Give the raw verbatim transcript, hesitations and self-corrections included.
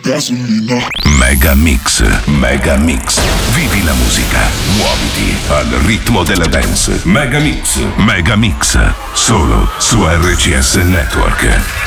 gasolina. Mega Mix, Mega Mix. Vivi la musica, muoviti al ritmo della dance. Mega Mix, Mega Mix. Solo su R C S Network.